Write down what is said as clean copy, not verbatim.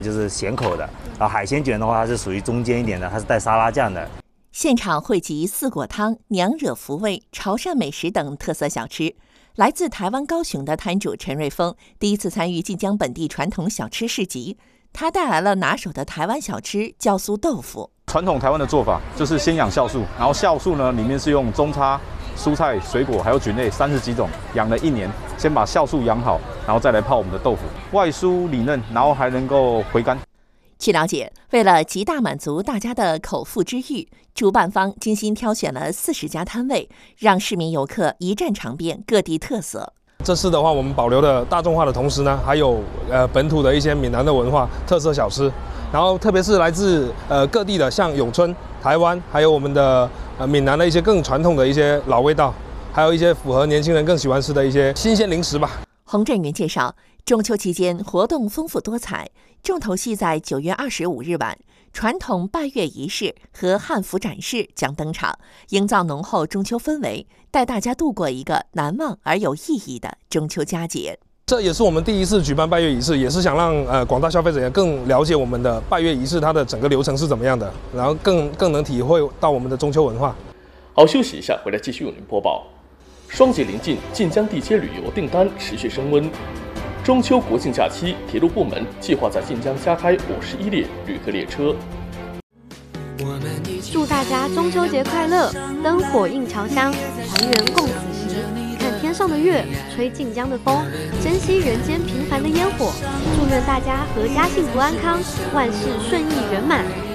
就是咸口的。然后海鲜卷的话，它是属于中间一点的，它是带沙拉酱的。 现场汇集四果汤、娘惹福味、潮汕美食等特色小吃。来自台湾高雄的摊主陈瑞峰第一次参与晋江本地传统小吃市集，他带来了拿手的台湾小吃酵素豆腐。 传统台湾的做法就是先养酵素，然后酵素呢里面是用中叉、蔬菜、水果还有菌类30几种，养了1年，先把酵素养好，然后再来泡我们的豆腐，外酥里嫩，然后还能够回甘。 据了解，为了极大满足大家的口腹之欲，主办方精心挑选了40家摊位，让市民游客一站尝遍各地特色。 这次的话，我们保留了大众化的同时呢，还有本土的一些闽南的文化特色小吃，然后特别是来自各地的，像永春、台湾，还有我们的闽南的一些更传统的一些老味道，还有一些符合年轻人更喜欢吃的一些新鲜零食吧。 洪振云介绍，中秋期间活动丰富多彩，重头戏在9月25日晚，传统拜月仪式和汉服展示将登场，营造浓厚中秋氛围，带大家度过一个难忘而有意义的中秋佳节。 这也是我们第一次举办拜月仪式，也是想让广大消费者也更了解我们的拜月仪式它的整个流程是怎么样的，然后更能体会到我们的中秋文化。 好，休息一下，回来继续为您播报。双节临近，晋江地接旅游订单持续升温。中秋国庆假期，铁路部门计划在晋江加开51列旅客列车。 祝大家中秋节快乐！灯火映侨乡，团圆共此时。看天上的月，吹晋江的风，珍惜人间平凡的烟火。祝愿大家阖家幸福安康，万事顺意圆满。